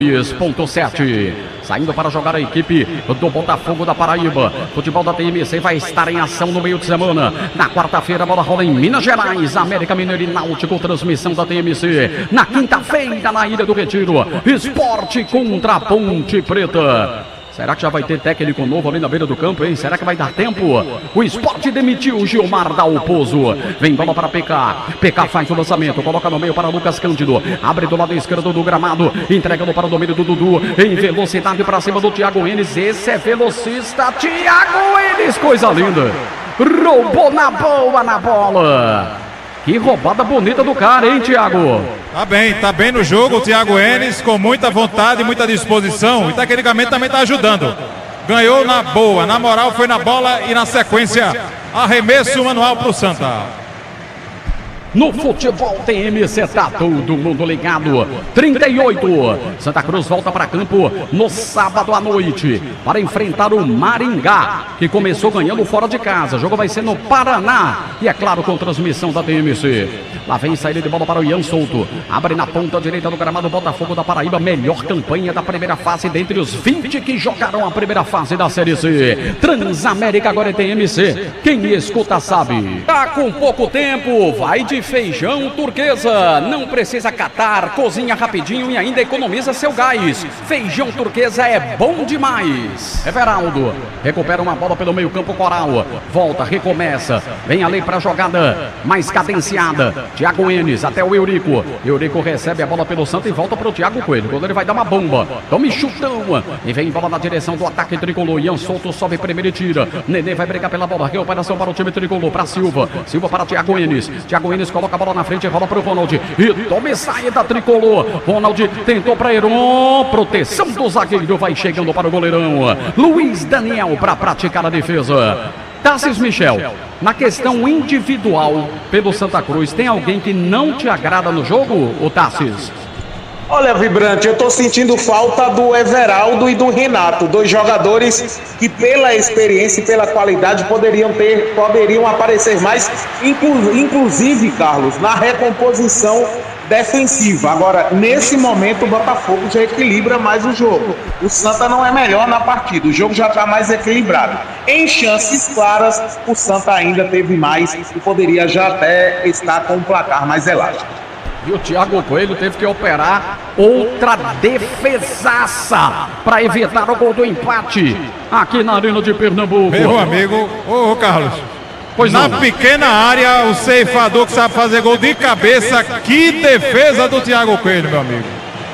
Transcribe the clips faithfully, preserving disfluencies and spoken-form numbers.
ponto sete. Saindo para jogar a equipe do Botafogo da Paraíba. Futebol da T M C vai estar em ação no meio de semana. Na quarta-feira, a bola rola em Minas Gerais. América Mineiro e Náutico, transmissão da T M C. Na quinta-feira, na Ilha do Retiro, Esporte contra a Ponte Preta. Será que já vai ter técnico novo ali na beira do campo, hein? Será que vai dar tempo? O Sport demitiu o Gilmar Dalpozo. Vem bola para P K. P K faz o lançamento, coloca no meio para Lucas Cândido. Abre do lado esquerdo do gramado, entregando para o domínio do Dudu. Em velocidade para cima do Thiago Enes. Esse é velocista, Thiago Enes, coisa linda. Roubou na boa, na bola. Que roubada bonita do cara, hein, Thiago? Tá bem, tá bem no jogo o Thiago Enes, com muita vontade, muita disposição e tecnicamente também tá ajudando. Ganhou na boa, na moral foi na bola e na sequência arremesso manual pro Santa. No futebol T M C tá todo mundo ligado. trinta e oito. Santa Cruz volta para campo no sábado à noite para enfrentar o Maringá, que começou ganhando fora de casa. O jogo vai ser no Paraná e, é claro, com transmissão da T M C. Lá vem saída de bola para o Ian Souto. Abre na ponta direita do gramado Botafogo da Paraíba. Melhor campanha da primeira fase dentre os vinte que jogaram a primeira fase da Série C. Transamérica agora é T M C. Quem escuta sabe. Tá com pouco tempo, vai de Feijão Turquesa. Não precisa catar, cozinha rapidinho e ainda economiza seu gás. Feijão Turquesa é bom demais. Everaldo recupera uma bola pelo meio campo. Coral volta, recomeça. Vem ali para a jogada mais cadenciada. Thiago Enes até o Eurico. Eurico recebe a bola pelo Santa e volta para o Thiago Coelho. Quando ele vai dar uma bomba, tome chutão. E vem bola na direção do ataque tricolor. Ian Souto sobe primeiro e tira. Nenê vai brigar pela bola. Recuperação para o time tricolor. Para Silva. Silva para Thiago Enes. Thiago Enes coloca a bola na frente, rola para o Ronald. E tome saída tricolor. Ronald tentou para Heron. Proteção do zagueiro. Vai chegando para o goleirão Luiz Daniel para praticar a defesa. Tassis Michel, na questão individual pelo Santa Cruz, tem alguém que não te agrada no jogo, o Tassis? Olha, Vibrante, eu tô sentindo falta do Everaldo e do Renato, dois jogadores que pela experiência e pela qualidade poderiam ter, poderiam aparecer mais, inclu, inclusive, Carlos, na recomposição defensiva. Agora, nesse momento, o Botafogo já equilibra mais o jogo. O Santa não é melhor na partida, o jogo já está mais equilibrado. Em chances claras, o Santa ainda teve mais e poderia já até estar com um placar mais elástico. E o Thiago Coelho teve que operar outra defesaça para evitar o gol do empate aqui na Arena de Pernambuco. Meu amigo, ô Carlos, pois na não. pequena área, o ceifador que sabe fazer gol de cabeça, que defesa do Thiago Coelho, meu amigo.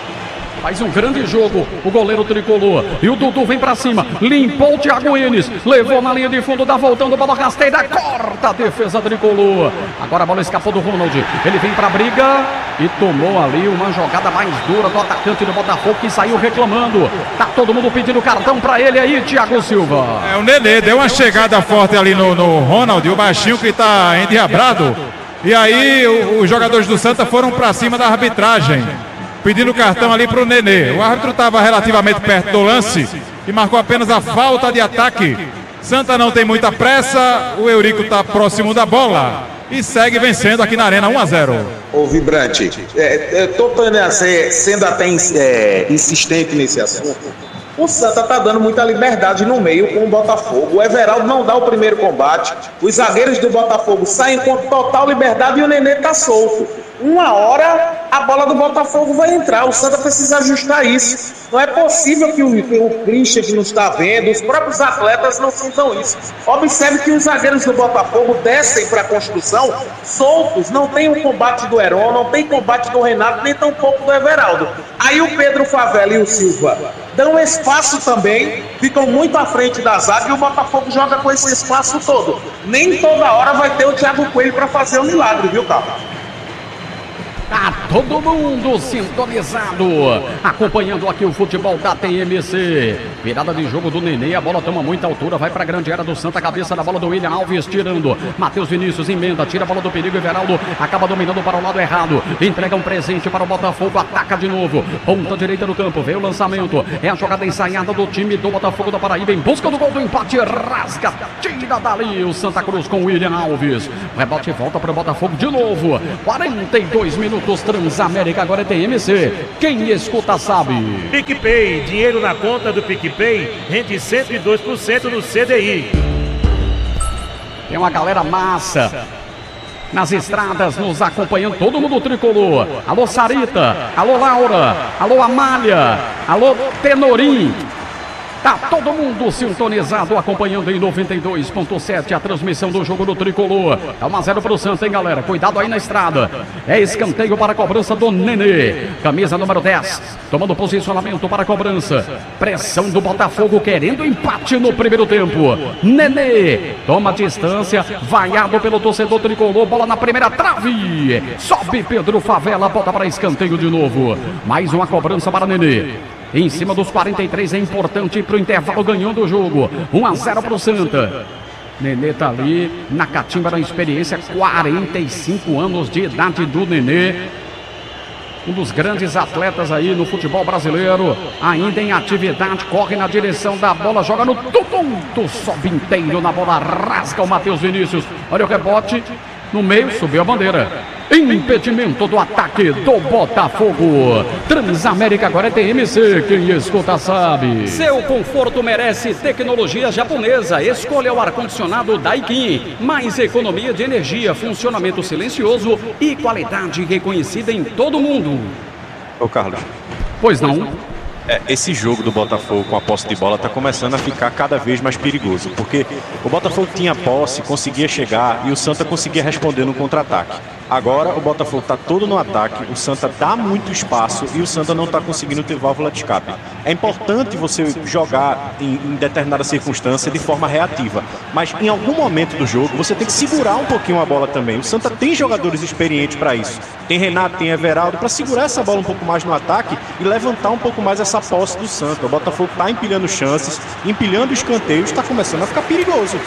Faz um grande jogo o goleiro tricolor. E o Dudu vem pra cima. Limpou o Thiago Enes. Levou na linha de fundo, dá voltando, bola rasteira, corta a defesa tricolor. Agora a bola escapou do Ronald. Ele vem pra briga e tomou ali uma jogada mais dura do atacante do Botafogo, que saiu reclamando. Tá todo mundo pedindo cartão pra ele aí, Thiago Silva. É, o Nenê deu uma chegada forte ali no, no Ronald, o baixinho que tá endiabrado. E aí o, os jogadores do Santa foram pra cima da arbitragem, pedindo cartão ali para o Nenê. O árbitro estava relativamente perto do lance e marcou apenas a falta de ataque. Santa não tem muita pressa, o Eurico está próximo da bola e segue vencendo aqui na Arena um a zero. Ô Vibrante, é, eu tô sendo até é, insistente nesse assunto. O Santa tá dando muita liberdade no meio com o Botafogo. O Everaldo não dá o primeiro combate. Os zagueiros do Botafogo saem com total liberdade e o Nenê tá solto. Uma hora a bola do Botafogo vai entrar. O Santa precisa ajustar isso. Não é possível que o, que o Christian que não está vendo, os próprios atletas não sintam isso. Observe que os zagueiros do Botafogo descem para a construção soltos. Não tem o combate do Heron, não tem combate do Renato, nem tampouco do Everaldo. Aí o Pedro Favela e o Silva dão espaço também, ficam muito à frente da zaga e o Botafogo joga com esse espaço todo. Nem toda hora vai ter o Thiago Coelho para fazer o milagre, viu, Carlos? Tá todo mundo sintonizado, acompanhando aqui o futebol da T M C. Virada de jogo do Nenê, a bola toma muita altura, vai pra grande área do Santa, cabeça da bola do William Alves, tirando. Matheus Vinícius emenda, tira a bola do perigo, Everaldo acaba dominando para o lado errado, entrega um presente para o Botafogo, ataca de novo, ponta direita do campo, veio o lançamento, é a jogada ensaiada do time do Botafogo da Paraíba, em busca do gol do empate, rasga, tira dali o Santa Cruz com o William Alves. O rebote volta para o Botafogo de novo, quarenta e dois minutos, transmissão Transamérica agora é T M C. Quem escuta sabe. PicPay, dinheiro na conta do PicPay, rende cento e dois por cento no C D I. Tem uma galera massa nas estradas nos acompanhando, todo mundo tricolor. Alô Sarita, alô Laura, alô Amália, alô Tenorim. Tá todo mundo sintonizado, acompanhando em noventa e dois ponto sete a transmissão do jogo do tricolor. É um a zero pro Santos, hein, galera? Cuidado aí na estrada. É escanteio para a cobrança do Nenê. Camisa número dez, tomando posicionamento para a cobrança. Pressão do Botafogo, querendo empate no primeiro tempo. Nenê toma distância, vaiado pelo torcedor tricolor. Bola na primeira trave. Sobe Pedro Favela, bota para escanteio de novo. Mais uma cobrança para Nenê. Em cima dos quarenta e três, é importante para o intervalo, ganhando o jogo. um a zero para o Santa. Nenê tá ali na catimba da experiência, quarenta e cinco anos de idade do Nenê. Um dos grandes atletas aí no futebol brasileiro, ainda em atividade, corre na direção da bola, joga no tumulto, sobe inteiro na bola, rasga o Matheus Vinícius. Olha o rebote, no meio, subiu a bandeira. Impedimento do ataque do Botafogo. Transamérica agora é T M C, quem escuta sabe. Seu conforto merece tecnologia japonesa. Escolha o ar-condicionado Daikin. Mais economia de energia, funcionamento silencioso e qualidade reconhecida em todo mundo. Ô Carlos. Pois não? É, esse jogo do Botafogo com a posse de bola está começando a ficar cada vez mais perigoso, porque o Botafogo tinha posse, conseguia chegar e o Santa conseguia responder no contra-ataque. Agora o Botafogo está todo no ataque, o Santa dá muito espaço e o Santa não está conseguindo ter válvula de escape. É importante você jogar em, em determinada circunstância de forma reativa, mas em algum momento do jogo você tem que segurar um pouquinho a bola também. O Santa tem jogadores experientes para isso. Tem Renato, tem Everaldo, para segurar essa bola um pouco mais no ataque e levantar um pouco mais essa posse do Santa. O Botafogo está empilhando chances, empilhando escanteios, está começando a ficar perigoso.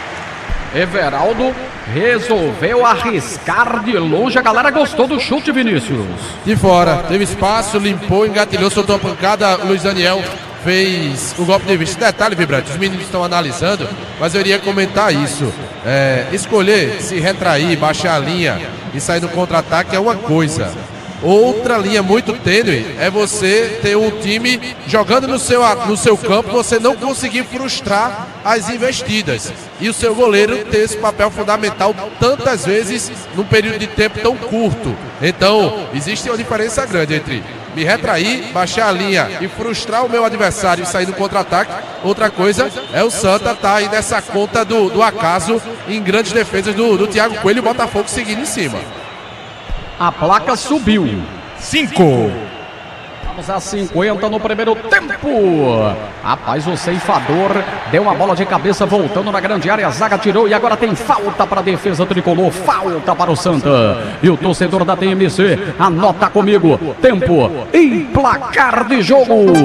Everaldo resolveu arriscar de longe. A galera gostou do chute, Vinícius. De fora, teve espaço, limpou, engatilhou, soltou a pancada. Luiz Daniel fez o golpe de vista. Detalhe, Vibrante, os meninos estão analisando, mas eu iria comentar isso. É, escolher se retrair, baixar a linha e sair no contra-ataque é uma coisa. Outra linha muito tênue é você ter um time jogando no seu, no seu campo, você não conseguir frustrar as investidas. E o seu goleiro ter esse papel fundamental tantas vezes num período de tempo tão curto. Então, existe uma diferença grande entre me retrair, baixar a linha e frustrar o meu adversário e sair no contra-ataque. Outra coisa é o Santa estar aí nessa conta do, do acaso em grandes defesas do, do Thiago Coelho e o Botafogo seguindo em cima. A placa subiu. Cinco. Vamos a cinquenta no primeiro tempo. Rapaz, o ceifador deu uma bola de cabeça voltando na grande área. A zaga tirou e agora tem falta para a defesa tricolor. Falta para o Santa. E o torcedor da T M C anota comigo. Tempo e placar de jogo.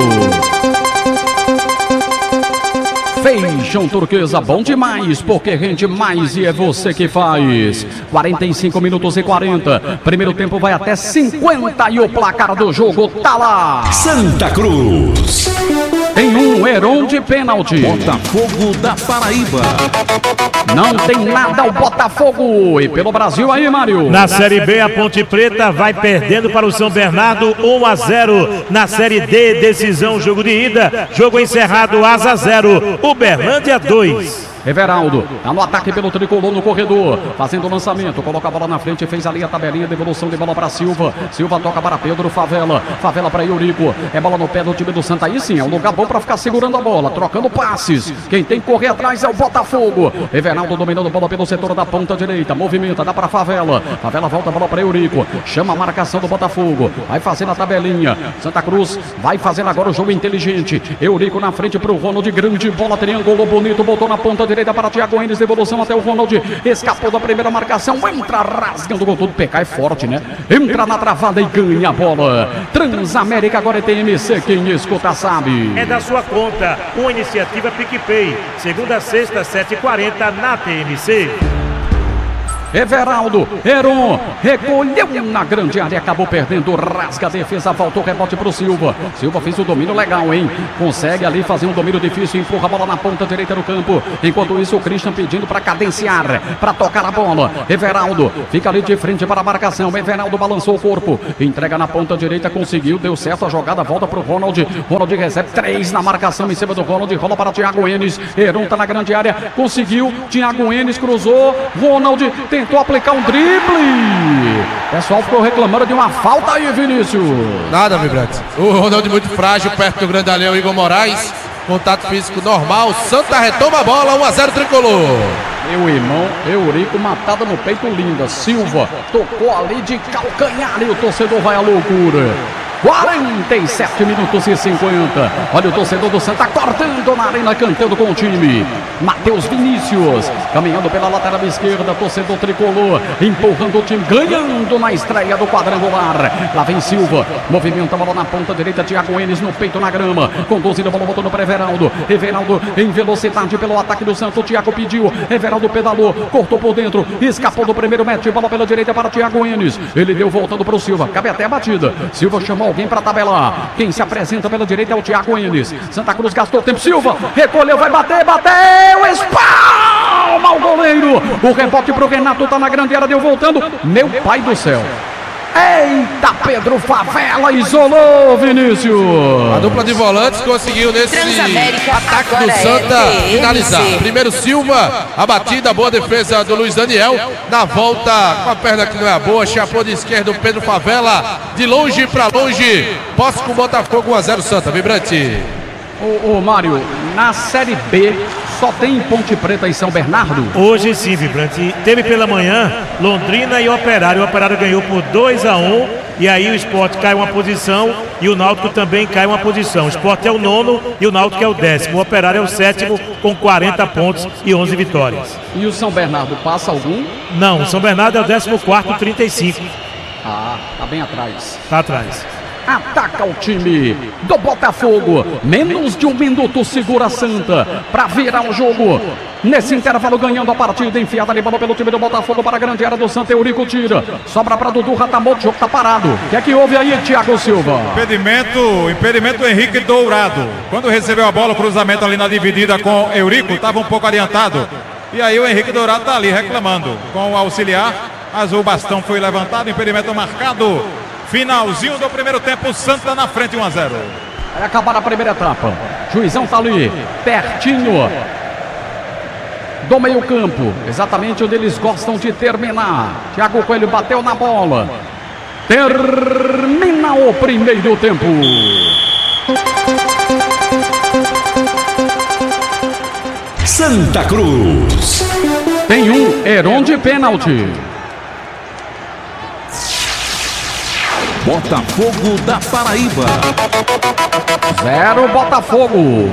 Feijão Turquesa, bom demais, porque rende mais e é você que faz. quarenta e cinco minutos e quarenta. Primeiro tempo vai até cinquenta e o placar do jogo tá lá. Santa Cruz. Tem um Heron de pênalti. Botafogo da Paraíba. Não tem nada o Botafogo. E pelo Brasil aí, Mário. Na Série B, a Ponte Preta vai perdendo para o São Bernardo um a zero. Na Série D, decisão, jogo de ida. Jogo encerrado, asa zero. Uberlândia dois. Everaldo, tá no ataque pelo tricolor no corredor, fazendo o lançamento, coloca a bola na frente, fez ali a tabelinha, devolução de bola para Silva, Silva toca para Pedro Favela, Favela para Eurico, é bola no pé do time do Santa, aí sim, é um lugar bom para ficar segurando a bola, trocando passes, quem tem que correr atrás é o Botafogo. Everaldo dominando a bola pelo setor da ponta direita, movimenta, dá para Favela, Favela volta a bola para Eurico, chama a marcação do Botafogo, vai fazendo a tabelinha, Santa Cruz vai fazendo agora o jogo inteligente, Eurico na frente para o Ronald, grande bola, triângulo bonito, botou na ponta direita para Thiago Enes, devolução até o Ronald, escapou da primeira marcação, entra rasgando com tudo, P K é forte, né? Entra na travada e ganha a bola. Transamérica agora é T M C, quem escuta sabe. É da sua conta, uma iniciativa PicPay, segunda a sexta, sete e quarenta na T M C. Everaldo, Heron, recolheu na grande área, acabou perdendo, rasga a defesa, voltou o rebote pro Silva. Silva fez o domínio legal, hein? Consegue ali fazer um domínio difícil, empurra a bola na ponta direita do campo. Enquanto isso, o Christian pedindo para cadenciar, para tocar a bola. Everaldo fica ali de frente para a marcação. Everaldo balançou o corpo, entrega na ponta direita, conseguiu, deu certo a jogada, volta pro Ronald. Ronald recebe três na marcação em cima do Ronald, rola para Thiago Enes. Heron tá na grande área, conseguiu. Thiago Enes cruzou. Ronald tentou aplicar um drible. O pessoal ficou reclamando de uma falta aí, Vinícius. Nada, Vibrante. O Ronald muito frágil perto do grandalhão Igor Moraes. Contato físico normal. Santa retoma a bola, um a zero tricolor. Meu irmão, Eurico, matada no peito, linda. Silva tocou ali de calcanhar e o torcedor vai à loucura. quarenta e sete minutos e cinquenta. Olha o torcedor do Santa cortando na arena, cantando com o time. Matheus Vinícius caminhando pela lateral esquerda, torcedor tricolor empurrando o time, ganhando na estreia do quadrangular. Lá vem Silva, movimenta a bola na ponta direita, Thiago Enes no peito na grama, conduzindo a bola, botando para Everaldo. Everaldo em velocidade pelo ataque do Santos. O Thiago pediu, Everaldo pedalou, cortou por dentro, escapou do primeiro, mete bola pela direita para Thiago Enes. Ele deu voltando para o Silva, cabe até a batida. Silva chamou alguém para tabelar. Quem se apresenta pela direita é o Thiago Enes. Santa Cruz gastou tempo. Silva recolheu, vai bater, bateu, espalma o goleiro. O rebote pro Renato, tá na grande área, deu voltando. Meu pai do céu. Eita, Pedro Favela isolou, Vinícius. A dupla de volantes conseguiu nesse ataque do Santa é finalizar. Primeiro Silva, a batida, boa defesa do Luiz Daniel. Na volta, com a perna que não é boa, chapou de esquerda o Pedro Favela. De longe para longe, posse com o Botafogo, um a zero Santa, Vibrante. Ô, ô Mário, na Série B só tem Ponte Preta e São Bernardo? Hoje sim, Vibrante. Teve pela manhã Londrina e Operário. O Operário ganhou por dois a um. E aí o Sport cai uma posição e o Náutico também cai uma posição. O Sport é o nono e o Náutico é o décimo. O Operário é o sétimo com quarenta pontos e onze vitórias. E o São Bernardo passa algum? Não, o São Bernardo é o décimo quarto, trinta e cinco. Ah, tá bem atrás. Tá atrás. Ataca o time do Botafogo. Menos de um minuto segura a Santa para virar o jogo. Nesse intervalo, ganhando a partida, enfiada ali bola pelo time do Botafogo para a grande área do Santa. Eurico tira, sobra para Dudu Ratamoto, o jogo tá parado. O que é que houve aí, Thiago Silva? Impedimento, impedimento Henrique Dourado. Quando recebeu a bola, o cruzamento ali na dividida com Eurico, estava um pouco adiantado. E aí o Henrique Dourado tá ali reclamando com o auxiliar. Mas o bastão foi levantado, impedimento marcado. Finalzinho do primeiro tempo, Santa na frente, um a zero. Vai acabar a primeira etapa. Juizão tá ali, pertinho do meio campo, exatamente onde eles gostam de terminar. Thiago Coelho bateu na bola. Termina o primeiro tempo. Santa Cruz. Tem um Heron de pênalti. Botafogo da Paraíba. Zero Botafogo.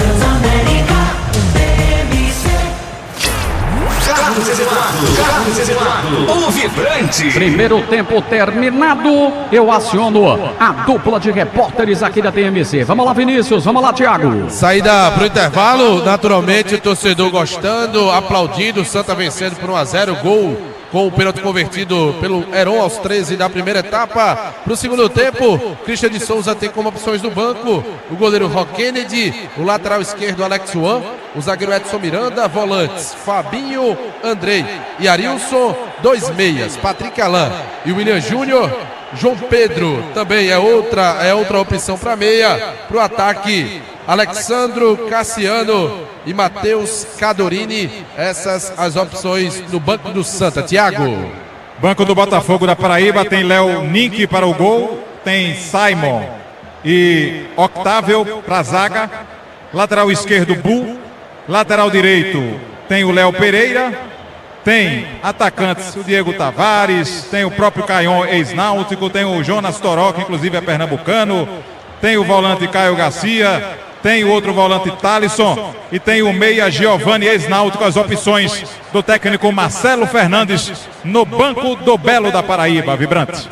Carlos Eduardo. Carlos Eduardo. O vibrante. Primeiro tempo terminado. Eu aciono a dupla de repórteres aqui da T M C. Vamos lá, Vinícius. Vamos lá, Thiago. Saída pro intervalo. Naturalmente, o torcedor gostando, aplaudindo. Santa vencendo por um a zero. Gol com o pênalti convertido pelo Heron aos treze da primeira etapa. Para o segundo tempo, Christian de Souza tem como opções no banco o goleiro Rock Kennedy, o lateral esquerdo Alex Juan, o zagueiro Edson Miranda, volantes Fabinho, Andrei e Arilson, dois meias, Patrick Alain e William Júnior. João Pedro também é outra, é outra opção para meia. Para o ataque, Alexandro Cassiano e Matheus Cadorini. Essas as opções no banco do Santa. Thiago. Banco do Botafogo da Paraíba tem Léo Nink para o gol, tem Simon e Octávio para a zaga. Lateral esquerdo, Bu. Lateral direito tem o Léo Pereira. Tem atacantes, o Diego Tavares, tem o próprio Caion, ex-náutico, tem o Jonas Toró, que inclusive é pernambucano, tem o volante Caio Garcia, tem o outro volante Thalisson e tem o meia Giovanni, ex-náutico, as opções do técnico Marcelo Fernandes no banco do Belo da Paraíba, Vibrante.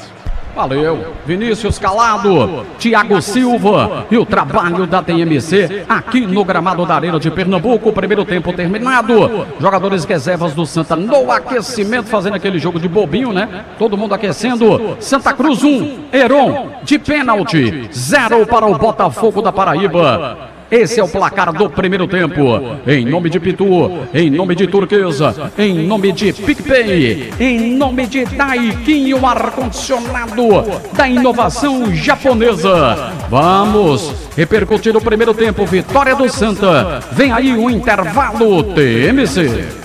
Valeu, Vinícius Calado, Thiago Silva e o trabalho da T M C aqui no gramado da Arena de Pernambuco. Primeiro tempo terminado. Jogadores reservas do Santa no aquecimento, fazendo aquele jogo de bobinho, né? Todo mundo aquecendo. Santa Cruz um, Heron de pênalti, zero para o Botafogo da Paraíba. Esse é o placar do primeiro tempo. Em nome de Pitu, em nome de Turquesa, em nome de PicPay, em nome de Daikin, o ar-condicionado da inovação japonesa. Vamos repercutir o primeiro tempo. Vitória do Santa. Vem aí o intervalo T M C.